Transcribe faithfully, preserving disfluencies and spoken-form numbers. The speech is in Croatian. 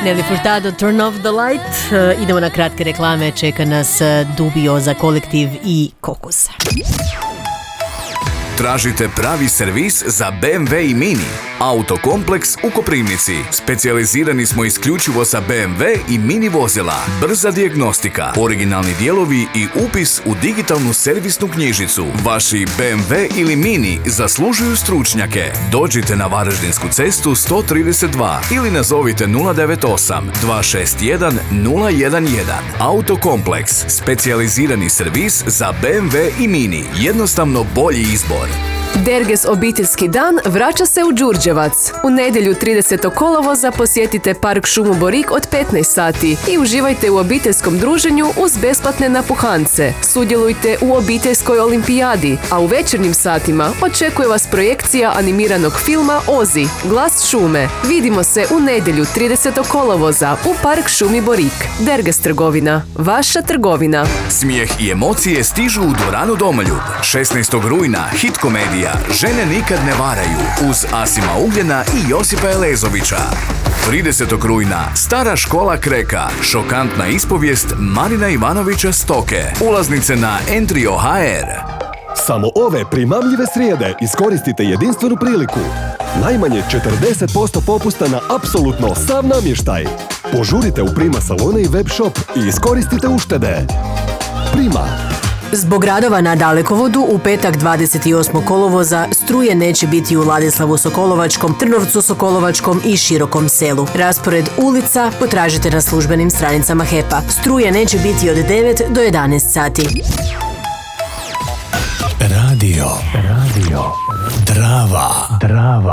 Nelly Furtado, Turn off the light. Uh, idemo na kratke reklame, čeka nas Dubioza kolektiv i Kokus. Tražite pravi servis za be em ve i Mini. Autokompleks u Koprivnici. Specijalizirani smo isključivo za be em ve i Mini vozila. Brza dijagnostika, originalni dijelovi i upis u digitalnu servisnu knjižicu. Vaši be em ve ili Mini zaslužuju stručnjake. Dođite na Varaždinsku cestu sto trideset dva ili nazovite nula devet osam dva šest jedan nula jedan jedan. Autokompleks. Specijalizirani servis za be em ve i Mini. Jednostavno bolji izbor. Derges obiteljski dan vraća se u Đurđevac. U nedjelju tridesetog kolovoza posjetite Park šumu Borik od petnaest sati i uživajte u obiteljskom druženju uz besplatne napuhance. Sudjelujte u obiteljskoj olimpijadi, a u večernjim satima očekuje vas projekcija animiranog filma Ozi, Glas šume. Vidimo se u nedjelju tridesetog kolovoza u Park šumi Borik. Derges trgovina, vaša trgovina. Smijeh i emocije stižu u dvoranu Domoljub. šesnaestog rujna hit komedija Žene nikad ne varaju uz Asima Ugljena i Josipa Elezovića. tridesetog rujna Stara škola Kreka, šokantna ispovijest Marina Ivanovića Stoke. Ulaznice na Entrio точка ha er. Samo ove primamljive srijede iskoristite jedinstvenu priliku. Najmanje četrdeset posto popusta na apsolutno sav namještaj. Požurite u Prima salone i web shop i iskoristite uštede. Prima. Zbog radova na dalekovodu u petak dvadeset osmog kolovoza struje neće biti u Ladislavu Sokolovačkom, Trnovcu Sokolovačkom i Širokom selu. Raspored ulica potražite na službenim stranicama he pa. Struje neće biti od devet do jedanaest sati. Radio. Radio. Drava. Drava.